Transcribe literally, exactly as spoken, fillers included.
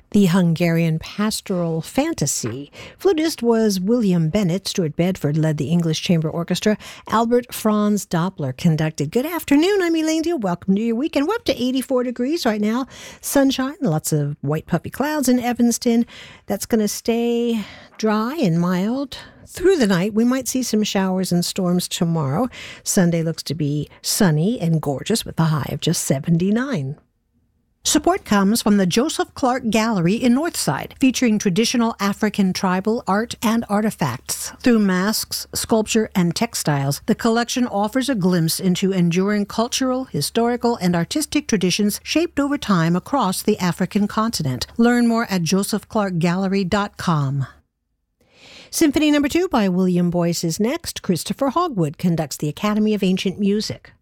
The Hungarian Pastoral Fantasy. Flutist was William Bennett. Stuart Bedford led the English Chamber Orchestra. Albert Franz Doppler conducted. Good afternoon, I'm Elaine Deal. Welcome to your weekend. We're up to eighty-four degrees right now. Sunshine, lots of white puffy clouds in Evanston. That's going to stay dry and mild through the night. We might see some showers and storms tomorrow. Sunday looks to be sunny and gorgeous with a high of just seventy-nine. Support comes from the Joseph Clark Gallery in Northside, featuring traditional African tribal art and artifacts. Through masks, sculpture, and textiles, the collection offers a glimpse into enduring cultural, historical, and artistic traditions shaped over time across the African continent. Learn more at joseph clark gallery dot com. Symphony Number Two by William Boyce is next. Christopher Hogwood conducts the Academy of Ancient Music.